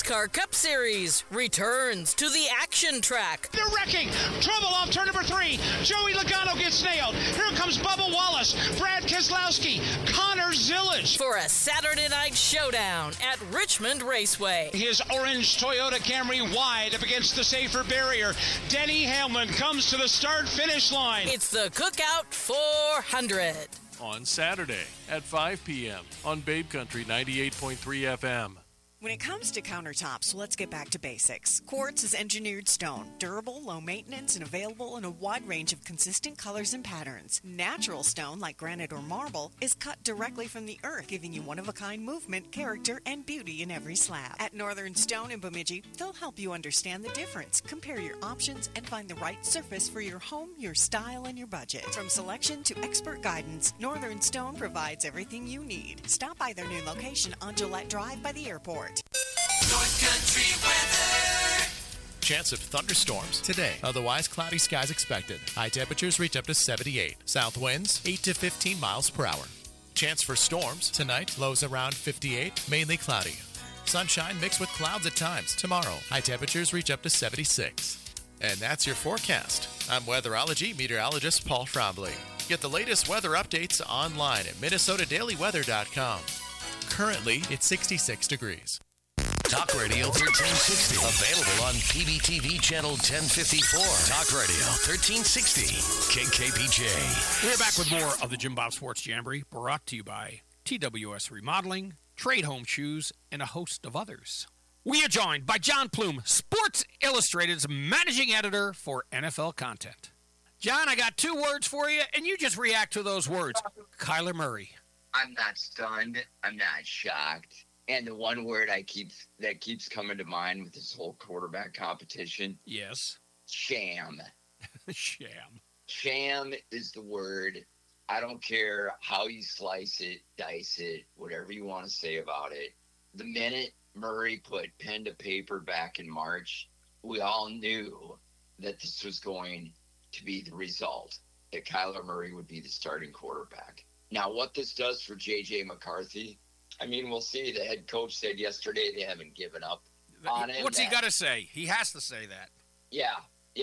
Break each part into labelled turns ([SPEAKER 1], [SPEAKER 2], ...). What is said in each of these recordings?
[SPEAKER 1] NASCAR Cup Series returns to the action track.
[SPEAKER 2] They're wrecking. Trouble off turn number 3. Joey Logano gets nailed. Here comes Bubba Wallace, Brad Keselowski, Connor Zillage.
[SPEAKER 1] For a Saturday night showdown at Richmond Raceway.
[SPEAKER 2] His orange Toyota Camry wide up against the safer barrier. Denny Hamlin comes to the start-finish line.
[SPEAKER 1] It's the Cookout 400.
[SPEAKER 3] On Saturday at 5 p.m. on Babe Country 98.3 FM.
[SPEAKER 4] When it comes to countertops, let's get back to basics. Quartz is engineered stone, durable, low maintenance, and available in a wide range of consistent colors and patterns. Natural stone, like granite or marble, is cut directly from the earth, giving you one-of-a-kind movement, character, and beauty in every slab. At Northern Stone in Bemidji, they'll help you understand the difference, compare your options, and find the right surface for your home, your style, and your budget. From selection to expert guidance, Northern Stone provides everything you need. Stop by their new location on Gillette Drive by the airport.
[SPEAKER 5] North Country weather.
[SPEAKER 6] Chance of thunderstorms today. Otherwise, cloudy skies expected. High temperatures reach up to 78. South winds 8 to 15 miles per hour. Chance for storms tonight. Lows around 58. Mainly cloudy. Sunshine mixed with clouds at times. Tomorrow, high temperatures reach up to 76. And that's your forecast. I'm weatherology meteorologist Paul Trombley. Get the latest weather updates online at MinnesotaDailyWeather.com. Currently, it's 66 degrees.
[SPEAKER 7] Talk Radio 1360. Available on PBTV Channel 1054. Talk Radio 1360. KKPJ.
[SPEAKER 8] We're back with more of the Jim Bob Sports Jamboree, brought to you by TWS Remodeling, Trade Home Shoes, and a host of others. We are joined by John Plume, Sports Illustrated's managing editor for NFL content. John, I got 2 words for you, and you just react to those words. Kyler Murray.
[SPEAKER 9] I'm not stunned. I'm not shocked. And the one word that keeps coming to mind with this whole quarterback competition.
[SPEAKER 8] Yes.
[SPEAKER 9] Sham.
[SPEAKER 8] Sham.
[SPEAKER 9] Sham is the word. I don't care how you slice it, dice it, whatever you want to say about it. The minute Murray put pen to paper back in March, we all knew that this was going to be the result, that Kyler Murray would be the starting quarterback. Now, what this does for J.J. McCarthy, I mean, we'll see. The head coach said yesterday they haven't given up on it.
[SPEAKER 8] What's he got to say? He has to say that.
[SPEAKER 9] Yeah.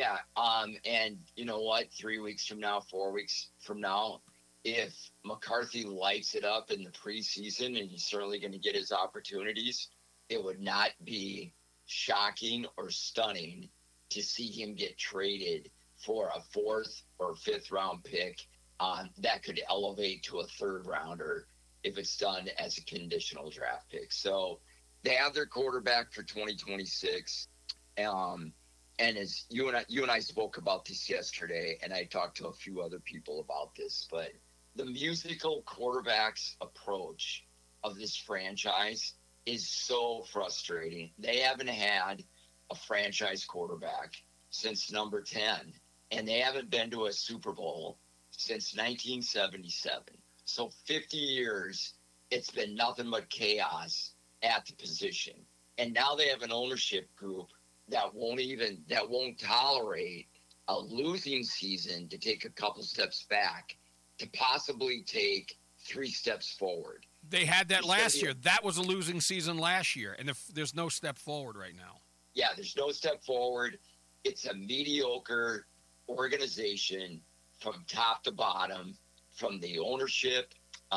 [SPEAKER 9] And you know what? 3 weeks from now, 4 weeks from now, if McCarthy lights it up in the preseason, and he's certainly going to get his opportunities, it would not be shocking or stunning to see him get traded for a 4th or 5th round pick that could elevate to a 3rd rounder if it's done as a conditional draft pick. So they have their quarterback for 2026. And as you and I spoke about this yesterday, and I talked to a few other people about this, but the musical quarterback's approach of this franchise is so frustrating. They haven't had a franchise quarterback since number 10, and they haven't been to a Super Bowl since 1977. So 50 years, it's been nothing but chaos at the position. And now they have an ownership group that won't tolerate a losing season to take a couple steps back, to possibly take 3 steps forward.
[SPEAKER 8] They had that last year. That was a losing season last year, and there's no step forward right now.
[SPEAKER 9] Yeah, there's no step forward. It's a mediocre organization from top to bottom, from the ownership,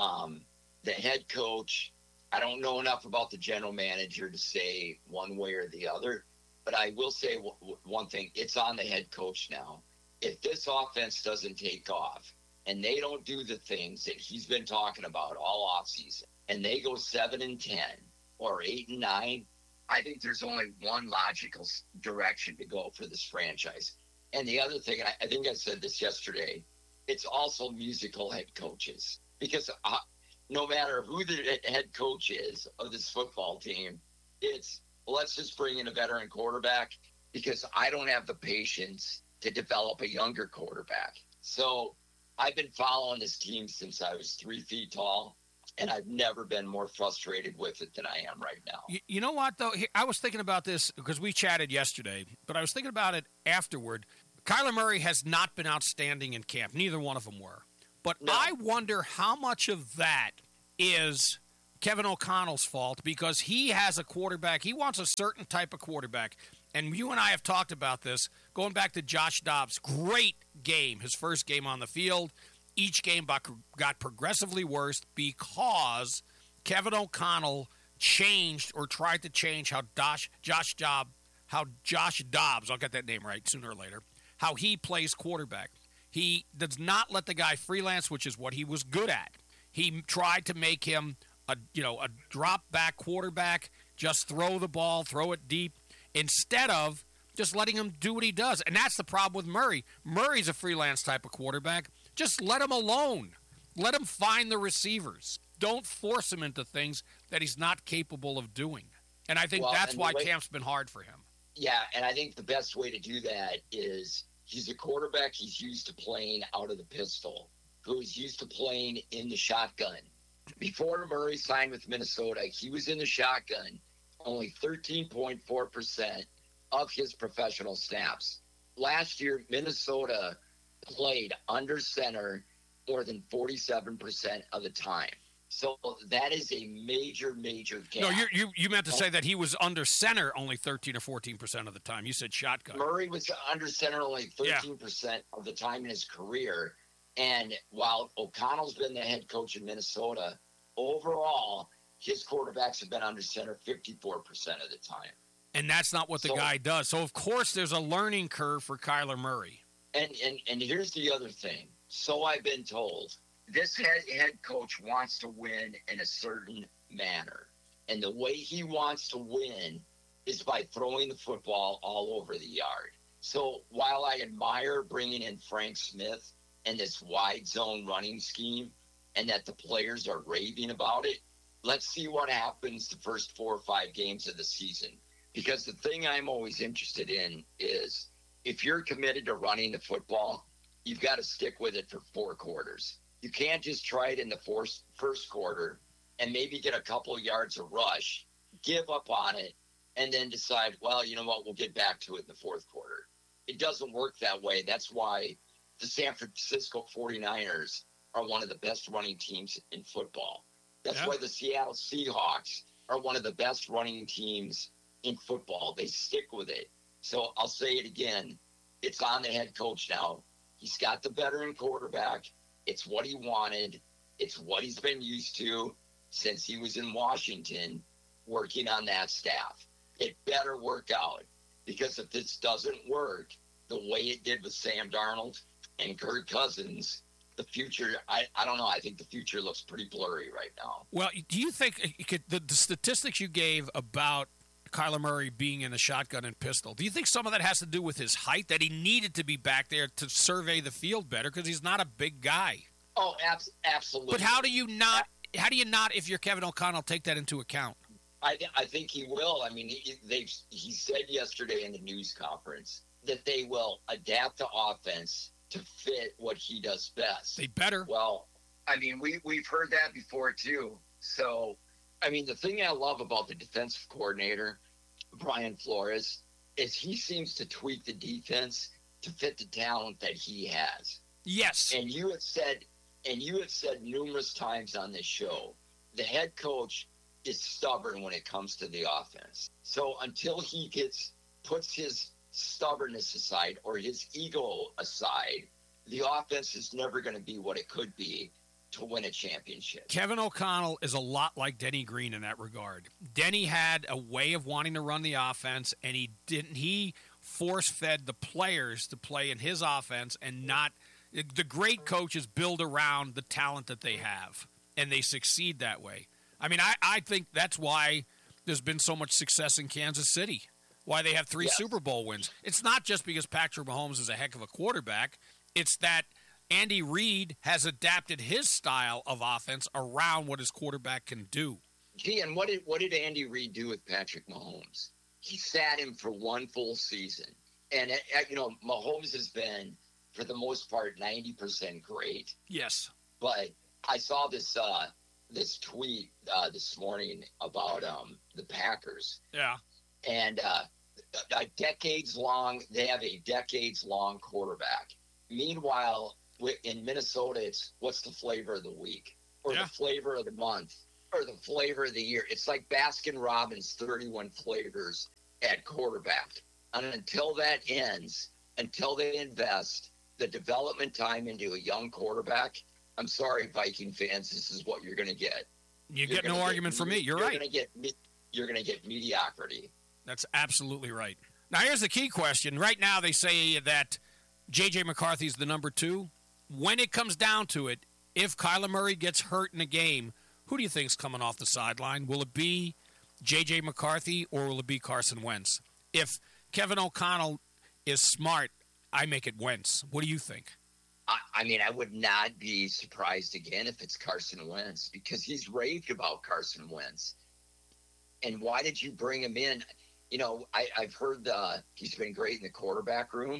[SPEAKER 9] the head coach. I don't know enough about the general manager to say one way or the other, but I will say one thing. It's on the head coach now. If this offense doesn't take off and they don't do the things that he's been talking about all offseason, and they go 7-10 or 8-9, I think there's only one logical direction to go for this franchise. And the other thing, I think I said this yesterday, it's also musical head coaches. Because no matter who the head coach is of this football team, it's let's just bring in a veteran quarterback, because I don't have the patience to develop a younger quarterback. So I've been following this team since I was 3 feet tall, and I've never been more frustrated with it than I am right now.
[SPEAKER 8] You know what, though? I was thinking about this because we chatted yesterday, but I was thinking about it afterward. Kyler Murray has not been outstanding in camp. Neither one of them were. But no. I wonder how much of that is Kevin O'Connell's fault because he has a quarterback. He wants a certain type of quarterback. And you and I have talked about this going back to Josh Dobbs. Great game, his first game on the field. Each game got progressively worse because Kevin O'Connell changed or tried to change how Josh Dobbs, I'll get that name right sooner or later, how he plays quarterback. He does not let the guy freelance, which is what he was good at. He tried to make him a drop back quarterback, just throw the ball, throw it deep, instead of just letting him do what he does. And that's the problem with Murray. Murray's a freelance type of quarterback. Just let him alone. Let him find the receivers. Don't force him into things that he's not capable of doing. And I think that's why camp's been hard for him.
[SPEAKER 9] Yeah, and I think the best way to do that is he's a quarterback. He's used to playing out of the pistol, who's used to playing in the shotgun. Before Murray signed with Minnesota, he was in the shotgun only 13.4% of his professional snaps. Last year, Minnesota played under center more than 47% of the time. So that is a major, major gap.
[SPEAKER 8] No, you meant to say that he was under center only 13 or 14% of the time. You said shotgun.
[SPEAKER 9] Murray was under center only 13% of the time in his career. And while O'Connell's been the head coach in Minnesota, overall, his quarterbacks have been under center 54% of the time.
[SPEAKER 8] And that's not what the guy does. So, of course, there's a learning curve for Kyler Murray.
[SPEAKER 9] And here's the other thing. So I've been told. This head coach wants to win in a certain manner. And the way he wants to win is by throwing the football all over the yard. So while I admire bringing in Frank Smith and this wide zone running scheme and that the players are raving about it, let's see what happens the first 4 or 5 games of the season. Because the thing I'm always interested in is if you're committed to running the football, you've got to stick with it for 4 quarters. You can't just try it in the first quarter and maybe get a couple yards of rush, give up on it, and then decide, well, you know what, we'll get back to it in the fourth quarter. It doesn't work that way. That's why the San Francisco 49ers are one of the best running teams in football. That's why the Seattle Seahawks are one of the best running teams in football. They stick with it. So I'll say it again. It's on the head coach now. He's got the veteran quarterback. It's what he wanted. It's what he's been used to since he was in Washington working on that staff. It better work out, because if this doesn't work the way it did with Sam Darnold and Kirk Cousins, the future, I don't know. I think the future looks pretty blurry right now.
[SPEAKER 8] Well, do you think the statistics you gave about Kyler Murray being in the shotgun and pistol, do you think some of that has to do with his height, that he needed to be back there to survey the field better because he's not a big guy?
[SPEAKER 9] Oh, absolutely.
[SPEAKER 8] But how do you not, if you're Kevin O'Connell, take that into account?
[SPEAKER 9] I think he will. I mean, he said yesterday in the news conference that they will adapt the offense to fit what he does best.
[SPEAKER 8] They better.
[SPEAKER 9] Well, I mean, we've heard that before too. So, I mean, the thing I love about the defensive coordinator, Brian Flores, is he seems to tweak the defense to fit the talent that he has.
[SPEAKER 8] Yes.
[SPEAKER 9] And you have said numerous times on this show, the head coach is stubborn when it comes to the offense. So until he puts his stubbornness aside or his ego aside, the offense is never going to be what it could be to win a championship.
[SPEAKER 8] Kevin O'Connell is a lot like Denny Green in that regard. Denny had a way of wanting to run the offense, and he force-fed the players to play in his offense, and not the great coaches build around the talent that they have, and they succeed that way. I mean, I think that's why there's been so much success in Kansas City, why they have 3 Super Bowl wins. It's not just because Patrick Mahomes is a heck of a quarterback. It's that Andy Reid has adapted his style of offense around what his quarterback can do.
[SPEAKER 9] Gee, and what did Andy Reid do with Patrick Mahomes? He sat him for 1 full season. And, Mahomes has been, for the most part, 90% great.
[SPEAKER 8] Yes.
[SPEAKER 9] But I saw this tweet this morning about the Packers.
[SPEAKER 8] Yeah.
[SPEAKER 9] And they have a decades-long quarterback. Meanwhile, in Minnesota, it's what's the flavor of the week or the flavor of the month are the flavor of the year. It's like Baskin Robbins 31 flavors at quarterback. And until that ends, until they invest the development time into a young quarterback, I'm sorry, Viking fans, this is what you're going to get.
[SPEAKER 8] You get no argument from me. You're right.
[SPEAKER 9] You're going to get mediocrity.
[SPEAKER 8] That's absolutely right. Now, here's the key question. Right now, they say that J.J. McCarthy's the number 2. When it comes down to it, if Kyler Murray gets hurt in a game, who do you think's coming off the sideline? Will it be J.J. McCarthy or will it be Carson Wentz? If Kevin O'Connell is smart, I make it Wentz. What do you think?
[SPEAKER 9] I mean, I would not be surprised again if it's Carson Wentz because he's raved about Carson Wentz. And why did you bring him in? You know, I've heard he's been great in the quarterback room.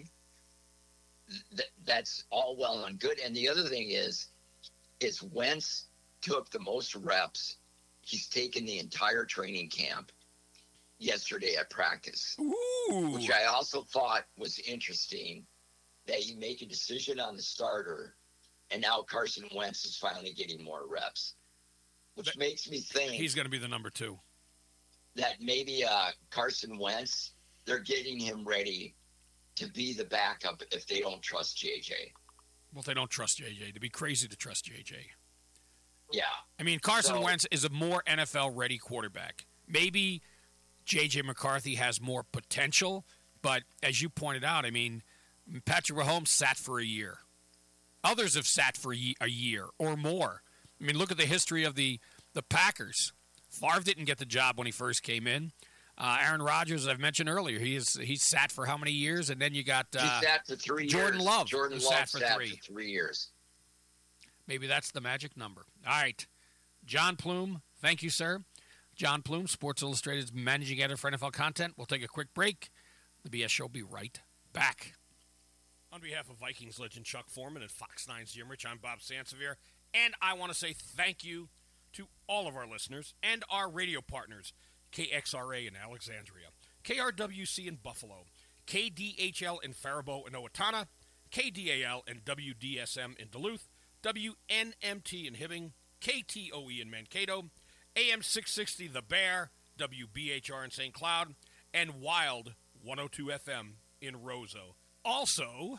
[SPEAKER 9] That's all well and good. And the other thing is Wentz took the most reps he's taken the entire training camp yesterday at practice.
[SPEAKER 8] Ooh.
[SPEAKER 9] Which I also thought was interesting, that you make a decision on the starter, and now Carson Wentz is finally getting more reps, which makes me think
[SPEAKER 8] he's going to be the number 2.
[SPEAKER 9] That maybe Carson Wentz, they're getting him ready to be the backup if they don't trust JJ.
[SPEAKER 8] Well, if they don't trust JJ, it'd be crazy to trust JJ.
[SPEAKER 9] Yeah.
[SPEAKER 8] I mean, Carson Wentz is a more NFL-ready quarterback. Maybe J.J. McCarthy has more potential, but as you pointed out, I mean, Patrick Mahomes sat for a year. Others have sat for a year or more. I mean, look at the history of the Packers. Favre didn't get the job when he first came in. Aaron Rodgers, as I've mentioned earlier, he's sat for how many years? And then you got
[SPEAKER 9] he sat for 3 years.
[SPEAKER 8] Jordan Love
[SPEAKER 9] sat for 3 years.
[SPEAKER 8] Maybe that's the magic number. All right. John Plume, thank you, sir. John Plume, Sports Illustrated's managing editor for NFL content. We'll take a quick break. The BS Show will be right back. On behalf of Vikings legend Chuck Foreman and Fox 9's Jim Rich, I'm Bob Sansevier, and I want to say thank you to all of our listeners and our radio partners, KXRA in Alexandria, KRWC in Buffalo, KDHL in Faribault and Owatonna, KDAL and WDSM in Duluth, WNMT in Hibbing, KTOE in Mankato, AM 660 The Bear, WBHR in St. Cloud, and Wild 102 FM in Roseau. Also,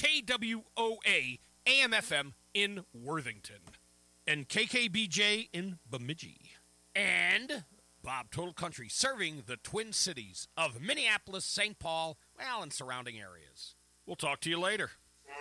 [SPEAKER 8] KWOA AM FM in Worthington, and KKBJ in Bemidji, and Bob Total Country serving the Twin Cities of Minneapolis, St. Paul, and surrounding areas. We'll talk to you later.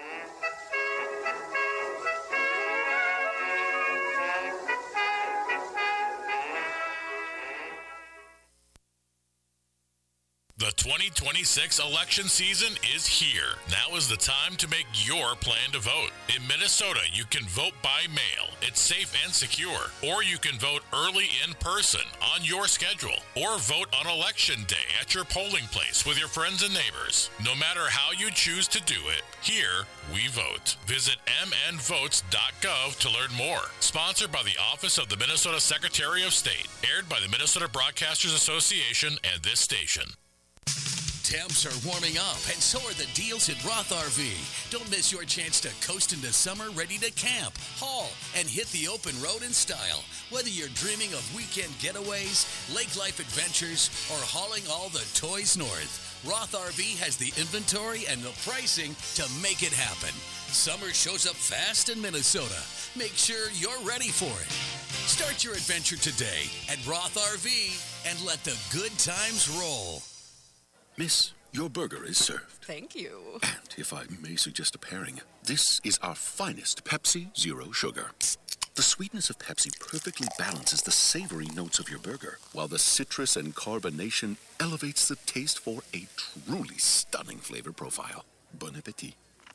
[SPEAKER 10] The 2026 election season is here. Now is the time to make your plan to vote. In Minnesota, you can vote by mail. It's safe and secure. Or you can vote early in person on your schedule. Or vote on election day at your polling place with your friends and neighbors. No matter how you choose to do it, here we vote. Visit mnvotes.gov to learn more. Sponsored by the Office of the Minnesota Secretary of State. Aired by the Minnesota Broadcasters Association and this station.
[SPEAKER 7] Temps are warming up, and so are the deals at Roth RV. Don't miss your chance to coast into summer ready to camp, haul, and hit the open road in style. Whether you're dreaming of weekend getaways, lake life adventures, or hauling all the toys north, Roth RV has the inventory and the pricing to make it happen. Summer shows up fast in Minnesota. Make sure you're ready for it. Start your adventure today at Roth RV and let the good times roll.
[SPEAKER 11] Miss, your burger is served.
[SPEAKER 12] Thank you.
[SPEAKER 11] And if I may suggest a pairing, this is our finest Pepsi Zero Sugar. The sweetness of Pepsi perfectly balances the savory notes of your burger, while the citrus and carbonation elevates the taste for a truly stunning flavor profile. Bon appetit.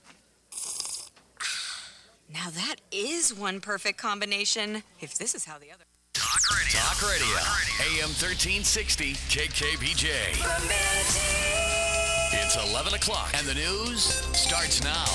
[SPEAKER 12] Now that is one perfect combination, if this is how the other...
[SPEAKER 7] Talk Radio. AM 1360, KKBJ. It's 11 o'clock, and the news starts now.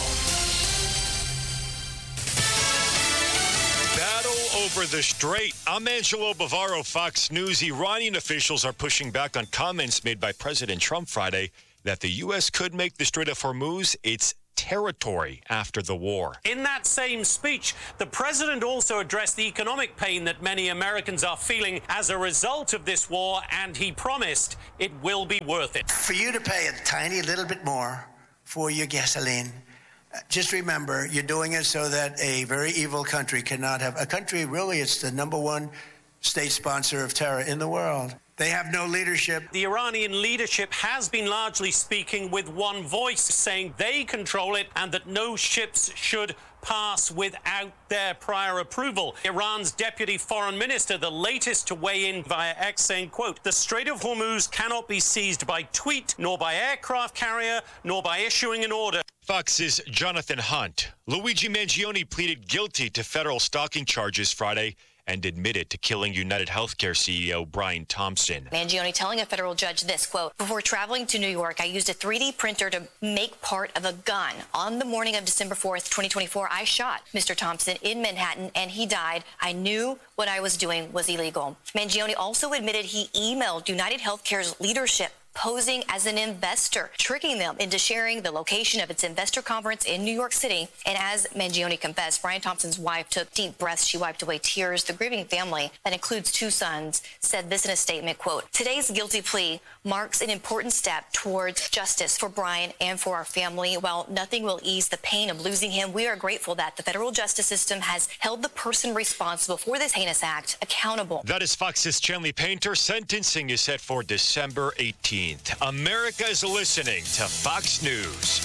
[SPEAKER 13] Battle over the Strait. I'm Angelo Bavaro, Fox News. Iranian officials are pushing back on comments made by President Trump Friday that the U.S. could make the Strait of Hormuz its territory after the war.
[SPEAKER 14] In that same speech, the president also addressed the economic pain that many Americans are feeling as a result of this war, and he promised it will be worth it.
[SPEAKER 15] For you to pay a tiny little bit more for your gasoline, just remember, you're doing it so that a very evil country cannot have... A country, really, it's the number one state sponsor of terror in the world. They have no leadership.
[SPEAKER 14] The Iranian leadership has been largely speaking with one voice, saying they control it and that no ships should pass without their prior approval. Iran's deputy foreign minister, the latest to weigh in via X, saying, quote, "The Strait of Hormuz cannot be seized by tweet, nor by aircraft carrier, nor by issuing an order."
[SPEAKER 13] Fox's Jonathan Hunt. Luigi Mangione pleaded guilty to federal stalking charges Friday and admitted to killing United Healthcare CEO Brian Thompson.
[SPEAKER 16] Mangione telling a federal judge this, quote, "Before traveling to New York, I used a 3D printer to make part of a gun. On the morning of December 4th, 2024, I shot Mr. Thompson in Manhattan, and he died. I knew what I was doing was illegal." Mangione also admitted he emailed United Healthcare's leadership, posing as an investor, tricking them into sharing the location of its investor conference in New York City. And as Mangione confessed, Brian Thompson's wife took deep breaths. She wiped away tears. The grieving family, that includes 2 sons, said this in a statement, quote, "Today's guilty plea marks an important step towards justice for Brian and for our family. While nothing will ease the pain of losing him, we are grateful that the federal justice system has held the person responsible for this heinous act accountable."
[SPEAKER 13] That is Fox's Chanley Painter. Sentencing is set for December 18th. America is listening to Fox News.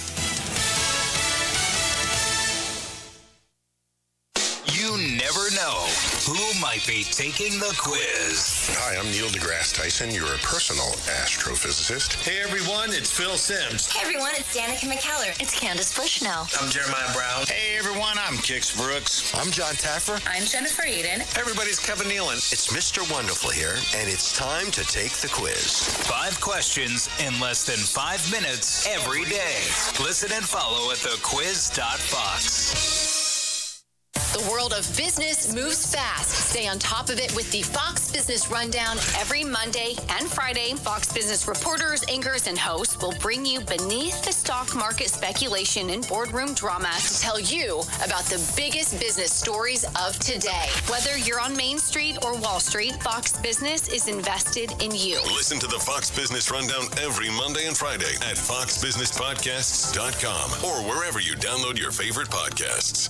[SPEAKER 17] You never know who might be taking the quiz.
[SPEAKER 18] Hi, I'm Neil deGrasse Tyson, your personal astrophysicist.
[SPEAKER 19] Hey everyone, it's Phil Sims.
[SPEAKER 20] Hey everyone, it's Danica McKellar. It's Candace Bushnell.
[SPEAKER 19] I'm Jeremiah Brown.
[SPEAKER 18] Hey everyone, I'm Kix Brooks. I'm John Taffer.
[SPEAKER 20] I'm Jennifer Eden.
[SPEAKER 19] Everybody's Kevin Nealon.
[SPEAKER 21] It's Mr. Wonderful here, and it's time to take the quiz.
[SPEAKER 17] 5 questions in less than 5 minutes every day. Listen and follow at thequiz.fox.
[SPEAKER 22] The world of business moves fast. Stay on top of it with the Fox Business Rundown every Monday and Friday. Fox Business reporters, anchors, and hosts will bring you beneath the stock market speculation and boardroom drama to tell you about the biggest business stories of today. Whether you're on Main Street or Wall Street, Fox Business is invested in you.
[SPEAKER 18] Listen to the Fox Business Rundown every Monday and Friday at foxbusinesspodcasts.com or wherever you download your favorite podcasts.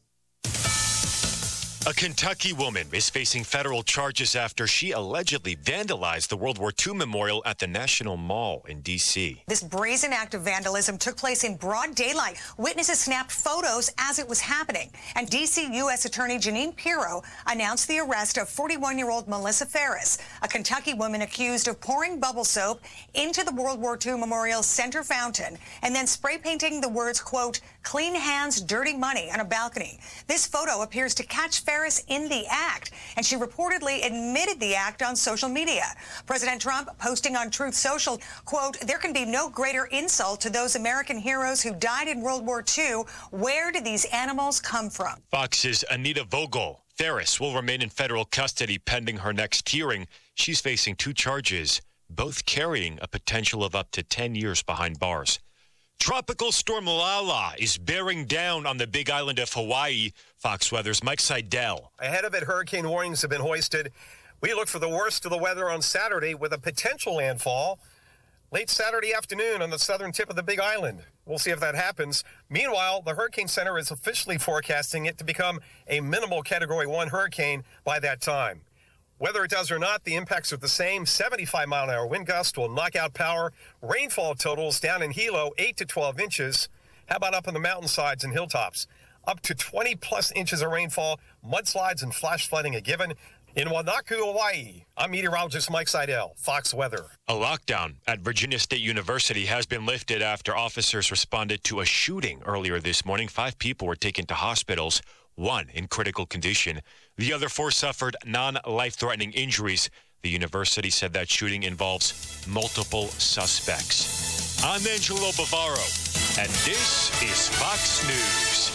[SPEAKER 13] A Kentucky woman is facing federal charges after she allegedly vandalized the World War II memorial at the National Mall in D.C.
[SPEAKER 23] This brazen act of vandalism took place in broad daylight. Witnesses snapped photos as it was happening. And D.C. U.S. Attorney Jeanine Pirro announced the arrest of 41-year-old Melissa Ferris, a Kentucky woman accused of pouring bubble soap into the World War II Memorial Center fountain and then spray painting the words, quote, "Clean hands, dirty money" on a balcony. This photo appears to catch Ferris in the act, and she reportedly admitted the act on social media. President Trump posting on Truth Social, quote, "There can be no greater insult to those American heroes who died in World War II. Where did these animals come from?"
[SPEAKER 13] Fox's Anita Vogel. Ferris will remain in federal custody pending her next hearing. She's facing 2 charges, both carrying a potential of up to 10 years behind bars. Tropical storm Lala is bearing down on the Big Island of Hawaii. Fox Weather's Mike Seidel.
[SPEAKER 24] Ahead of it, hurricane warnings have been hoisted. We look for the worst of the weather on Saturday with a potential landfall late Saturday afternoon on the southern tip of the Big Island. We'll see if that happens. Meanwhile, the Hurricane Center is officially forecasting it to become a minimal Category 1 hurricane by that time. Whether it does or not, the impacts are the same. 75-mile-an-hour wind gust will knock out power. Rainfall totals down in Hilo, 8 to 12 inches. How about up on the mountainsides and hilltops? Up to 20-plus inches of rainfall. Mudslides and flash flooding a given. In Wanaku, Hawaii, I'm meteorologist Mike Seidel, Fox Weather.
[SPEAKER 13] A lockdown at Virginia State University has been lifted after officers responded to a shooting earlier this morning. 5 people were taken to hospitals, 1 in critical condition. The other 4 suffered non-life-threatening injuries. The university said that shooting involves multiple suspects. I'm Angelo Bavaro, and this is Fox News.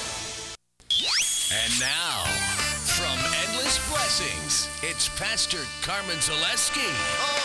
[SPEAKER 7] And now, from Endless Blessings, it's Pastor Carmen Zaleski.